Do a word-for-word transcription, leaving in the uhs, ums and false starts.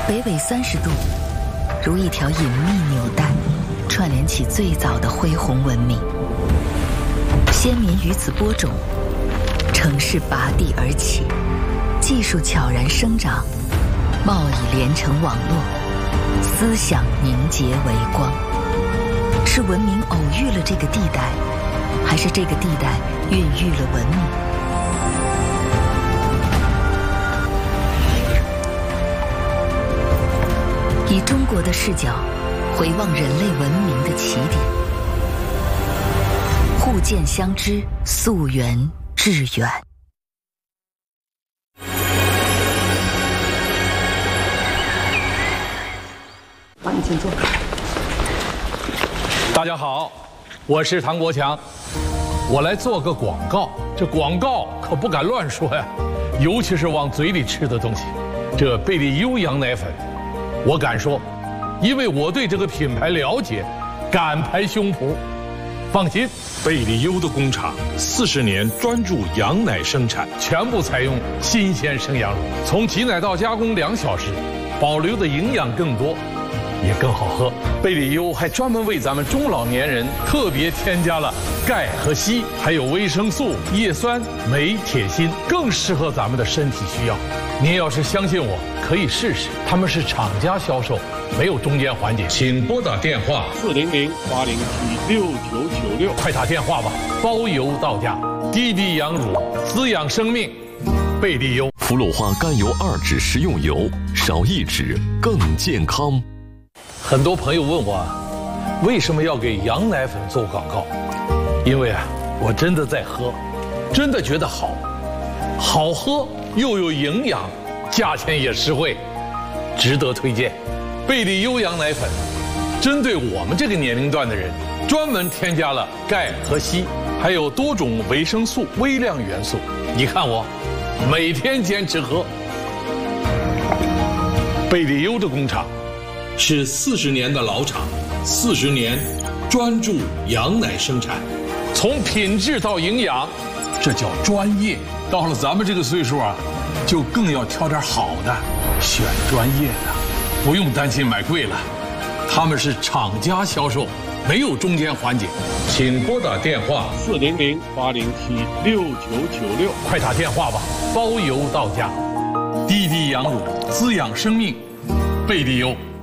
北纬三十度，如一条隐秘纽带，串联起最早的恢宏文明。先民于此播种，城市拔地而起，技术悄然生长，贸易连成网络，思想凝结为光。是文明偶遇了这个地带，还是这个地带孕育了文明？以中国的视角回望人类文明的起点，互鉴相知，溯源致远。 好，你请坐。 大家好，我是唐国强，我来做个广告。这广告可不敢乱说呀，尤其是往嘴里吃的东西。这贝利优羊奶粉，我敢说，因为我对这个品牌了解，敢拍胸脯。放心， 贝利优的工厂四十年专注羊奶生产， 全部采用新鲜生羊乳，从挤奶到加工两小时，保留的营养更多，也更好喝。贝利优还专门为咱们中老年人特别添加了钙和硒，还有维生素、叶酸、镁、铁、锌，更适合咱们的身体需要。您要是相信我，可以试试。他们是厂家销售，没有中间环节。请拨打电话四零零八零七六九九六， 快打电话吧，包邮到家。滴滴羊乳，滋养生命，贝利优。 氟鲁化甘油二酯食用油，少一酯更健康。 很多朋友问我，为什么要给羊奶粉做广告？因为啊，我真的在喝，真的觉得好，好喝又有营养，价钱也实惠，值得推荐。贝利优羊奶粉，针对我们这个年龄段的人，专门添加了钙和硒，还有多种维生素、微量元素。你看我，每天坚持喝。贝利优的工厂是四十年的老厂，四十年专注羊奶生产，从品质到营养，这叫专业。到了咱们这个岁数啊，就更要挑点好的，选专业的，不用担心买贵了。他们是厂家销售，没有中间环节。请拨打电话四零零八零七六九九六， 快打电话吧，包邮到家。滴滴羊乳，滋养生命，贝利优。